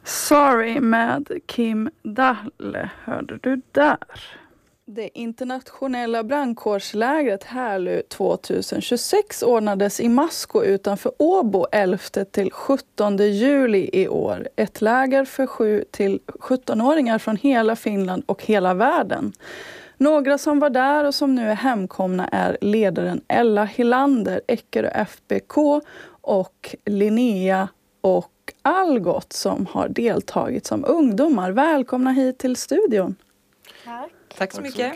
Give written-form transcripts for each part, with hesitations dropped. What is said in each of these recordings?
Sorry med Kim Dahle hörde du där. Det internationella brandkårslägret Härlö 2026 ordnades i Masko utanför Åbo 11 till 17 juli i år. Ett läger för 7 till 17-åringar från hela Finland och hela världen. Några som var där och som nu är hemkomna är ledaren Ella Hilander, Eckerö FBK och Linnea och Algot som har deltagit som ungdomar. Välkomna hit till studion. Tack så mycket.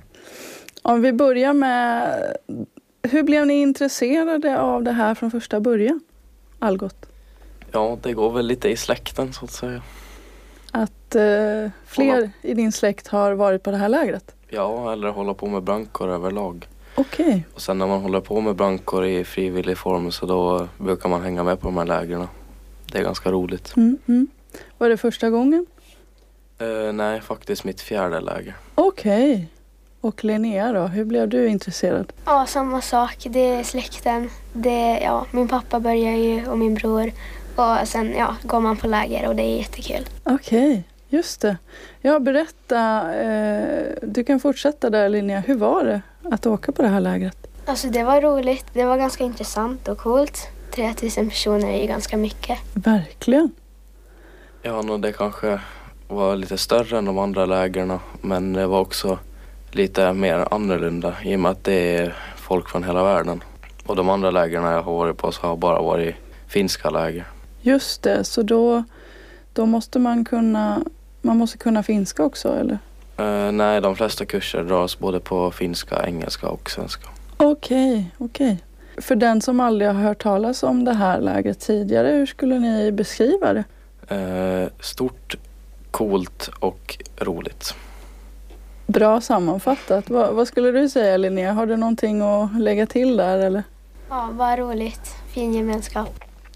Om vi börjar med, hur blev ni intresserade av det här från första början? Algot? Ja, det går väl lite i släkten så att säga. Att fler i din släkt har varit på det här lägret? Ja, eller hålla på med brandkår överlag. Okej. Och sen när man håller på med brandkår i frivillig form så då brukar man hänga med på de här lägren. Det är ganska roligt. Var det första gången? Nej, faktiskt mitt 4:e läger. Okej. Och Linnea då, hur blev du intresserad? Ja, samma sak. Det är släkten. Min pappa börjar ju och min bror. Och sen går man på läger och det är jättekul. Okej, just det. Ja, berätta. Du kan fortsätta där Linnea. Hur var det att åka på det här lägret? Alltså det var roligt. Det var ganska intressant och coolt. 3000 personer är ju ganska mycket. Verkligen. Ja, det kanske var lite större än de andra lägerna. Men det var också lite mer annorlunda i och med att det är folk från hela världen. Och de andra lägerna jag har varit på så har bara varit finska läger. Just det, så då måste man måste kunna finska också, eller? Nej, de flesta kurser dras både på finska, engelska och svenska. Okej. För den som aldrig har hört talas om det här lägret tidigare, hur skulle ni beskriva det? Stort, coolt och roligt. Bra sammanfattat. Vad skulle du säga Linnea? Har du någonting att lägga till där eller? Ja, bara roligt. Fin gemenskap.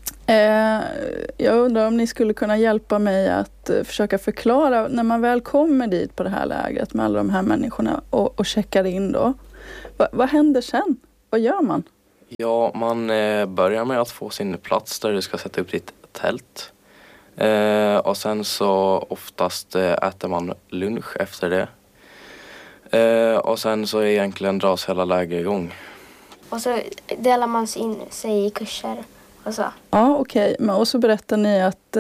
Jag undrar om ni skulle kunna hjälpa mig att försöka förklara när man väl kommer dit på det här lägret med alla de här människorna och checkar in då. Vad händer sen? Vad gör man? Ja, man börjar med att få sin plats där du ska sätta upp ditt tält. Och sen så oftast äter man lunch efter det. Och sen så egentligen dras hela läger igång. Och så delar man sig i kurser och så. Ja, okej. Och så berättar ni att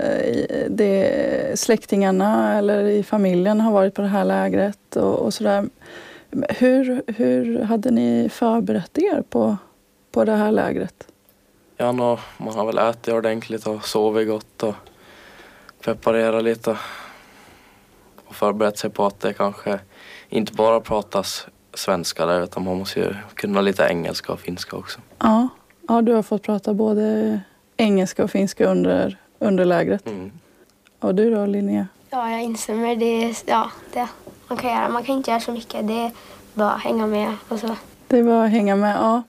släktingarna eller i familjen har varit på det här lägret och sådär. Hur hade ni förberett er på det här lägret? Ja, man har väl ätit ordentligt och sovit gott och preparerat lite. Och förberett sig på att det kanske inte bara pratas svenska där utan man måste ju kunna lite engelska och finska också. Ja, du har fått prata både engelska och finska under lägret. Och du då, Linnea? Ja, jag instämmer. Det man kan göra. Man kan inte göra så mycket. Det är bara hänga med och så. Det var att hänga med, ja.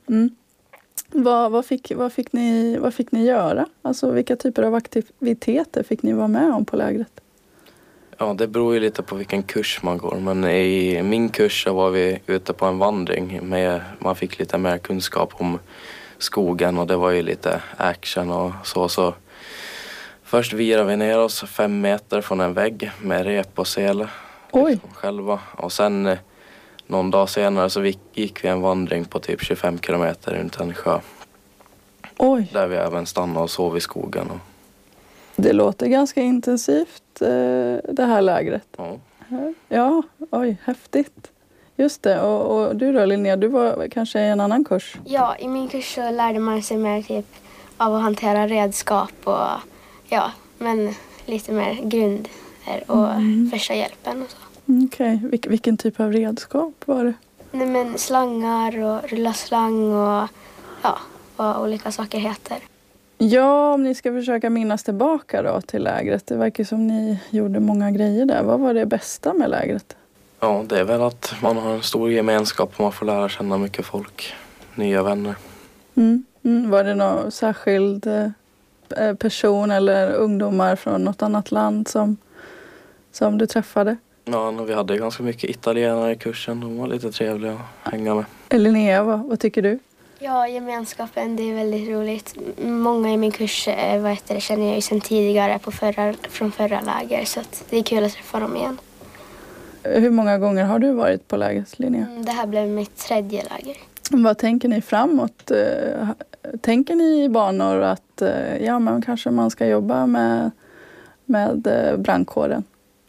Vad fick ni göra? Alltså vilka typer av aktiviteter fick ni vara med om på lägret? Ja, det beror ju lite på vilken kurs man går. Men i min kurs så var vi ute på en vandring. Man fick lite mer kunskap om skogen och det var ju lite action och så. Så först virade vi ner oss 5 meter från en vägg med rep och sele. Oj! Själva. Och sen någon dag senare så gick vi en vandring på typ 25 kilometer runt en sjö. Oj! Där vi även stannade och sov i skogen. Det låter ganska intensivt det här lägret. Ja. Ja, oj, häftigt. Just det, och du då Linnea, du var kanske i en annan kurs? Ja, i min kurs så lärde man sig mer typ av att hantera redskap och men lite mer grunder och första hjälpen och så. Okej. Vilken typ av redskap var det? Nej, men slangar och rulla slang och vad olika saker heter. Ja, om ni ska försöka minnas tillbaka då till lägret. Det verkar som ni gjorde många grejer där. Vad var det bästa med lägret? Ja, det är väl att man har en stor gemenskap och man får lära känna mycket folk. Nya vänner. Var det någon särskild person eller ungdomar från något annat land som du träffade? Ja, vi hade ganska mycket italienare i kursen. De var lite trevliga att hänga med. Linnea, vad tycker du? Ja, gemenskapen, det är väldigt roligt. Många i min kurs känner jag ju sedan tidigare från förra läger, så att det är kul att träffa dem igen. Hur många gånger har du varit på lägret, Linnea? Det här blev mitt 3:e läger. Vad tänker ni framåt? Tänker ni i banor att men kanske man ska jobba med brandkåren?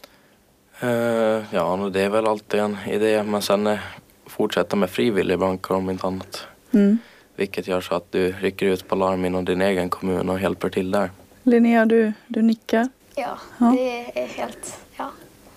Ja, det är väl alltid en idé, men sen fortsätta med frivillig brandkår om inte annat. Vilket gör så att du rycker ut på larm inom din egen kommun och hjälper till där. Linnea, du nickar? Ja, det är helt, ja.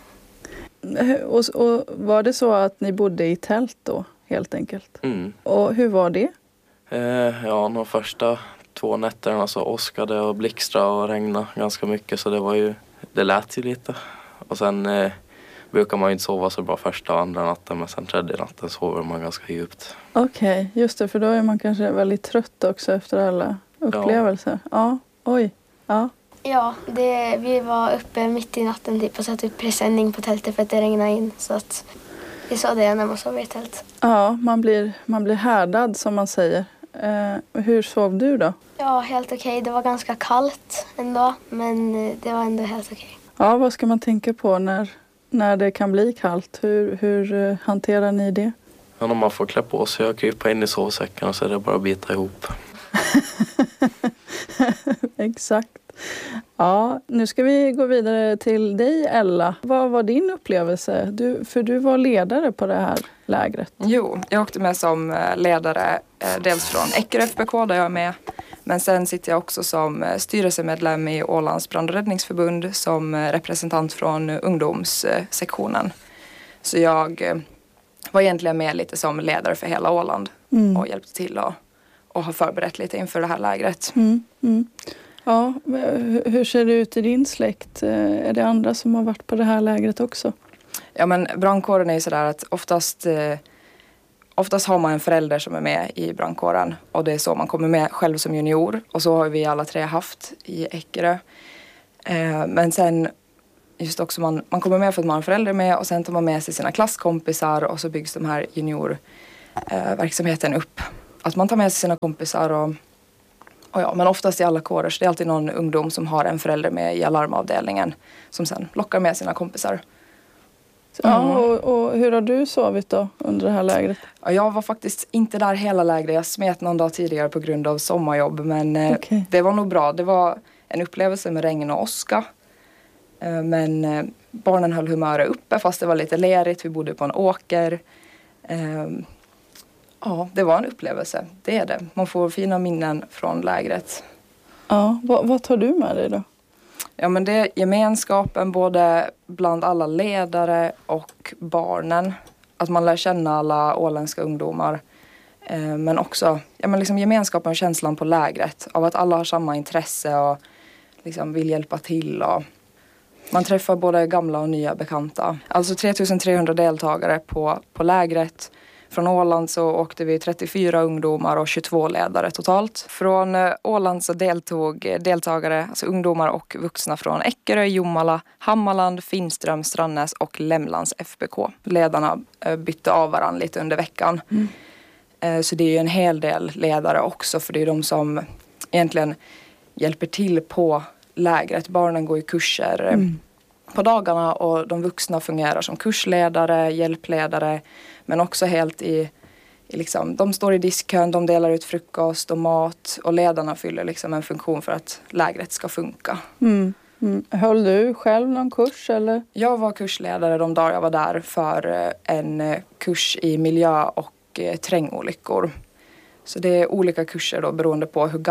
Och var det så att ni bodde i tält då, helt enkelt? Och hur var det? De första 2 nätterna så åskade och blixtrade och regnade ganska mycket, så det lät ju lite. Och sen brukar man ju inte sova så bra första och andra natten, men sen 3:e natten sover man ganska djupt. Okej, just det, för då är man kanske väldigt trött också efter alla upplevelser. Ja, oj, ja. Ja, vi var uppe mitt i natten typ och satt upp presenning på tältet för att det regnade in, så att det är så det är när man sover i tält. Ja, man blir härdad som man säger. Hur sov du då? Ja, helt okej. Det var ganska kallt ändå, men det var ändå helt okej. Ja, vad ska man tänka på när det kan bli kallt? Hur hanterar ni det? Ja, när man får klä på sig och krypa in i sovsäcken och så är det bara att bita ihop. Exakt. Ja, nu ska vi gå vidare till dig, Ella. Vad var din upplevelse? Du var ledare på det här lägret. Jo, jag åkte med som ledare dels från Eckerö FBK där jag är med. Men sen sitter jag också som styrelsemedlem i Ålands brand- och räddningsförbund som representant från ungdomssektionen. Så jag var egentligen med lite som ledare för hela Åland och hjälpte till och har förberett lite inför det här lägret. Ja, hur ser det ut i din släkt? Är det andra som har varit på det här lägret också? Ja, men brandkåren är ju sådär att oftast har man en förälder som är med i brandkåren och det är så man kommer med själv som junior. Och så har vi alla 3 haft i Eckerö. Men sen just också man kommer med för att man har en förälder med och sen tar man med sig sina klasskompisar och så byggs de här juniorverksamheten upp. Att man tar med sig sina kompisar men oftast i alla kårer så det är alltid någon ungdom som har en förälder med i alarmavdelningen som sen lockar med sina kompisar. Ja, och hur har du sovit då under det här lägret? Ja, jag var faktiskt inte där hela lägret. Jag smet någon dag tidigare på grund av sommarjobb. Men det var nog bra. Det var en upplevelse med regn och åska. Men barnen höll humöret uppe fast det var lite lerigt. Vi bodde på en åker. Ja, det var en upplevelse. Det är det. Man får fina minnen från lägret. Ja, vad tar du med dig då? Ja, men det är gemenskapen både bland alla ledare och barnen. Att man lär känna alla åländska ungdomar. Men också liksom gemenskapen och känslan på lägret. Av att alla har samma intresse och liksom vill hjälpa till. Och man träffar både gamla och nya bekanta. Alltså 3300 deltagare på lägret. Från Åland så åkte vi 34 ungdomar och 22 ledare totalt. Från Åland så deltog deltagare, alltså ungdomar och vuxna från Eckerö, Jomala, Hammarland, Finström, Strandnäs och Lämlands FBK. Ledarna bytte av varandra lite under veckan. Så det är ju en hel del ledare också för det är de som egentligen hjälper till på lägret. Barnen går i kurser på dagarna och de vuxna fungerar som kursledare, hjälpledare. Men också helt i liksom, de står i diskkön, de delar ut frukost och mat och ledarna fyller liksom en funktion för att lägret ska funka. Höll du själv någon kurs eller? Jag var kursledare de dagar jag var där för en kurs i miljö och trängolyckor. Så det är olika kurser då beroende på hur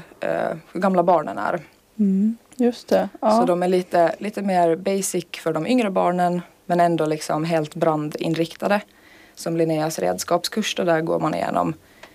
gamla barnen är. Just det. Ja. Så de är lite mer basic för de yngre barnen men ändå liksom helt brandinriktade. Som Linneas redskapskurs där går man igenom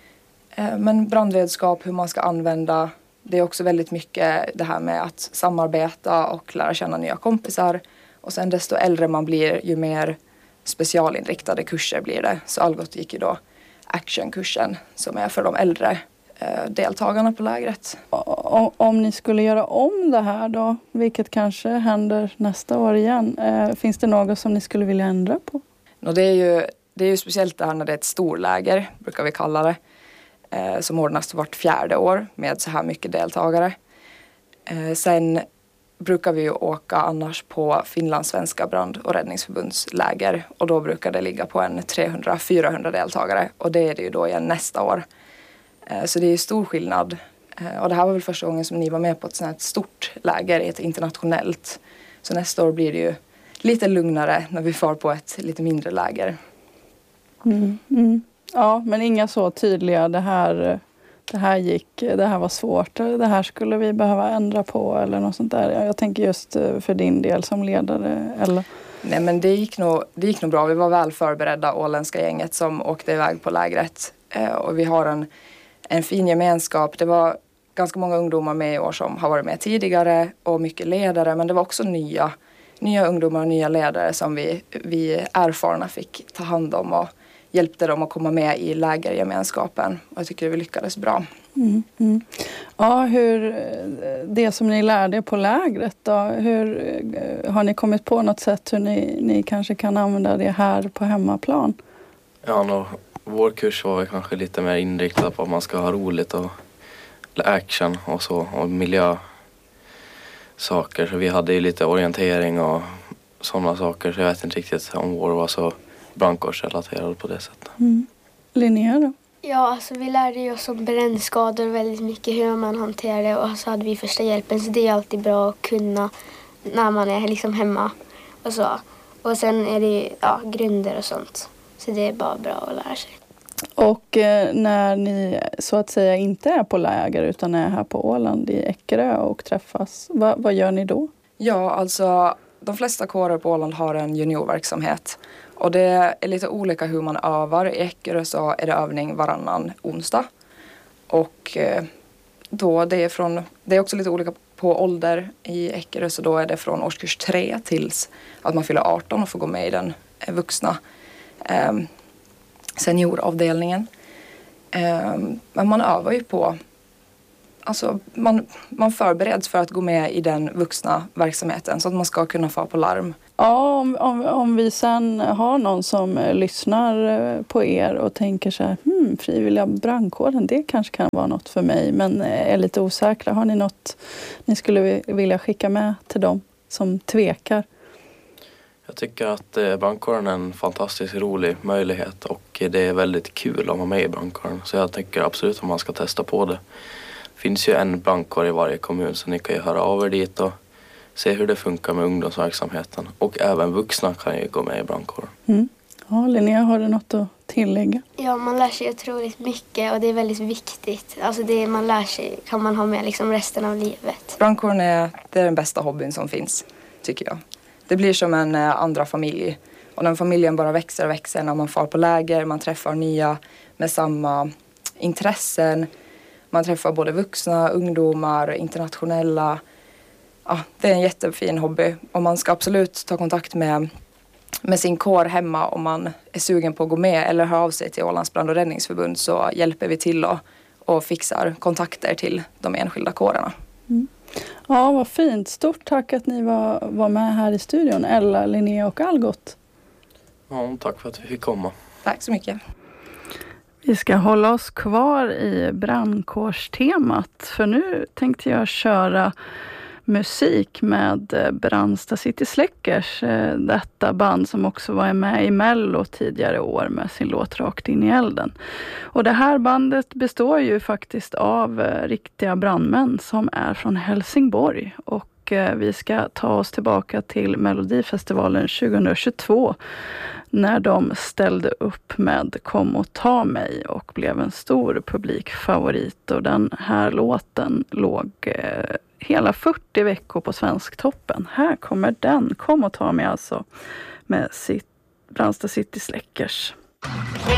men brandredskap, hur man ska använda. Det är också väldigt mycket det här med att samarbeta och lära känna nya kompisar. Och sen desto äldre man blir ju mer specialinriktade kurser blir det. Så Algot gick ju då actionkursen som är för de äldre deltagarna på lägret. Om ni skulle göra om det här då, vilket kanske händer nästa år igen, finns det något som ni skulle vilja ändra på? Det är ju speciellt det här när det är ett storläger, brukar vi kalla det. som ordnas vart 4:e år med så här mycket deltagare. Sen brukar vi ju åka annars på finlandssvenska brand- och räddningsförbundsläger och då brukar det ligga på en 300-400 deltagare och det är det ju då igen nästa år. Så det är ju stor skillnad och det här var väl första gången som ni var med på ett sånt här stort läger, ett internationellt. Så nästa år blir det ju lite lugnare när vi far på ett lite mindre läger. Ja, men inga så tydliga det här var svårt, det här skulle vi behöva ändra på eller något sånt där. Jag tänker just för din del som ledare, eller? Nej, men det gick nog bra. Vi var väl förberedda, åländska gänget som åkte iväg på lägret. Och vi har en fin gemenskap. Det var ganska många ungdomar med i år som har varit med tidigare och mycket ledare, men det var också nya ungdomar och nya ledare som vi erfarna fick ta hand om och hjälpte dem att komma med i lägergemenskapen. Och jag tycker vi lyckades bra. Ja, det som ni lärde er på lägret då, har ni kommit på något sätt hur ni kanske kan använda det här på hemmaplan? Ja, vår kurs var kanske lite mer inriktad på att man ska ha roligt och action och så, och miljösaker. Så vi hade ju lite orientering och sådana saker, så jag vet inte riktigt om vår var så brandkårsrelaterad på det sättet. Linnea då? Ja, alltså vi lärde ju oss om brännskador väldigt mycket, hur man hanterar det, och så hade vi första hjälpen, så det är alltid bra att kunna när man är liksom hemma och så. Och sen är det grunder och sånt, så det är bara bra att lära sig. Och när ni så att säga inte är på läger utan är här på Åland i Eckerö och träffas, vad gör ni då? Ja, alltså de flesta kårer på Åland har en juniorverksamhet. Och det är lite olika hur man övar. I Eckerö så är det övning varannan onsdag. Och då det är också lite olika på ålder i Eckerö, så då är det från årskurs 3 tills att man fyller 18 och får gå med i den vuxna senioravdelningen. Men man övar ju på, alltså man förbereds för att gå med i den vuxna verksamheten så att man ska kunna få på larm. Ja, om vi sen har någon som lyssnar på er och tänker så här, frivilliga brandkåren, det kanske kan vara något för mig, men är lite osäkra. Har ni något ni skulle vilja skicka med till dem som tvekar? Jag tycker att brandkåren är en fantastiskt rolig möjlighet och det är väldigt kul att vara med i brandkåren. Så jag tycker absolut att man ska testa på det. Det finns ju en brandkår i varje kommun, så ni kan ju höra av er dit och se hur det funkar med ungdomsverksamheten. Och även vuxna kan ju gå med i brandkåren. Ja, Linnea, har du något att tillägga? Ja, man lär sig otroligt mycket och det är väldigt viktigt. Alltså det man lär sig kan man ha med liksom resten av livet. Brandkåren är den bästa hobbyn som finns, tycker jag. Det blir som en andra familj. Och den familjen bara växer och växer när man far på läger. Man träffar nya med samma intressen. Man träffar både vuxna, ungdomar, internationella. Ja, det är en jättefin hobby. Och man ska absolut ta kontakt med sin kår hemma om man är sugen på att gå med. Eller hör av sig till Ålands brand- och räddningsförbund, så hjälper vi till och fixar kontakter till de enskilda kårerna. Ja, vad fint. Stort tack att ni var med här i studion, Ella, Linnea och Algot. Ja, tack för att vi fick komma. Tack så mycket. Vi ska hålla oss kvar i brandkårstemat, för nu tänkte jag köra musik med Brandsta City Släckers, detta band som också var med i Mello tidigare år med sin låt Rakt in i elden. Och det här bandet består ju faktiskt av riktiga brandmän som är från Helsingborg, och vi ska ta oss tillbaka till Melodifestivalen 2022 när de ställde upp med Kom och ta mig och blev en stor publikfavorit, och den här låten låg hela 40 veckor på Svensktoppen. Här kommer den, Kom och ta mig, alltså med Brandsta City Släckers.